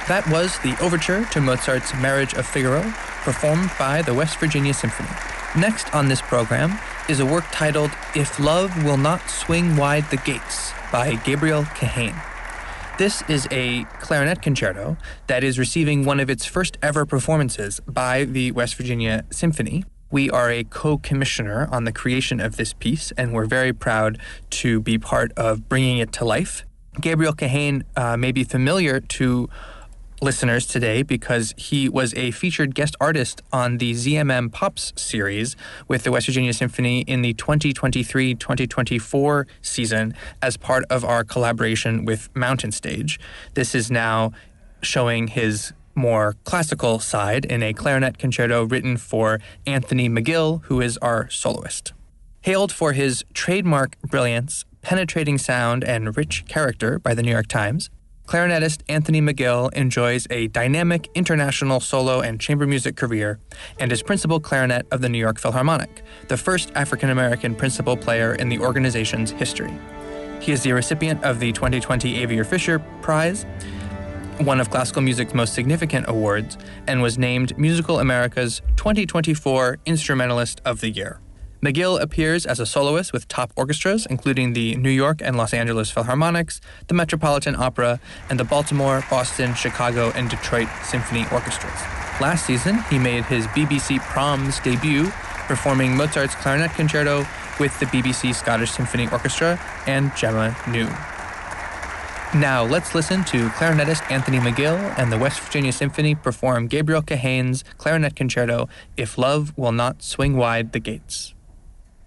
That was the overture to Mozart's Marriage of Figaro, performed by the West Virginia Symphony. Next on this program is a work titled If Love Will Not Swing Wide the Gates by Gabriel Kahane. This is a clarinet concerto that is receiving one of its first ever performances by the West Virginia Symphony. We are a co-commissioner on the creation of this piece, and we're very proud to be part of bringing it to life. Gabriel Kahane may be familiar to listeners today because he was a featured guest artist on the ZMM Pops series with the West Virginia Symphony in the 2023-2024 season as part of our collaboration with Mountain Stage. This is now showing his more classical side in a clarinet concerto written for Anthony McGill, who is our soloist. Hailed for his trademark brilliance, penetrating sound, and rich character by the New York Times, clarinetist Anthony McGill enjoys a dynamic international solo and chamber music career and is principal clarinet of the New York Philharmonic, the first African-American principal player in the organization's history. He is the recipient of the 2020 Avier Fisher Prize, one of classical music's most significant awards, and was named Musical America's 2024 Instrumentalist of the Year. McGill appears as a soloist with top orchestras, including the New York and Los Angeles Philharmonics, the Metropolitan Opera, and the Baltimore, Boston, Chicago, and Detroit Symphony Orchestras. Last season, he made his BBC Proms debut, performing Mozart's Clarinet Concerto with the BBC Scottish Symphony Orchestra and Gemma New. Now, let's listen to clarinetist Anthony McGill and the West Virginia Symphony perform Gabriel Kahane's Clarinet Concerto, If Love Will Not Swing Wide the Gates.